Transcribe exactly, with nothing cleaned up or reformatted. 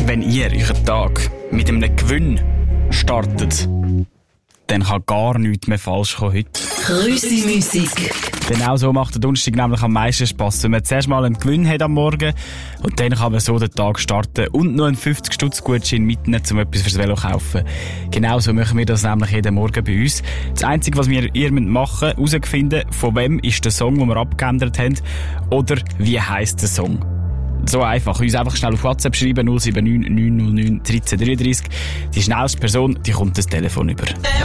Wenn ihr euren Tag mit einem Gewinn startet, dann kann gar nichts mehr falsch kommen heute. Krüsi-Musik. Genau so macht der Donnerstag nämlich am meisten Spass. Wenn man zuerst mal einen Gewinn hat am Morgen und dann kann man so den Tag starten und noch einen fünfzig Stutz Gutschein mitnehmen, um etwas fürs Velo zu kaufen. Genau so machen wir das nämlich jeden Morgen bei uns. Das Einzige, was wir ihr machen müsst, herausfinden, von wem ist der Song, den wir abgeändert haben, oder wie heisst der Song. So einfach. Uns einfach schnell auf WhatsApp schreiben, null sieben neun neun null neun eins drei drei drei. Die schnellste Person, die kommt das Telefon über.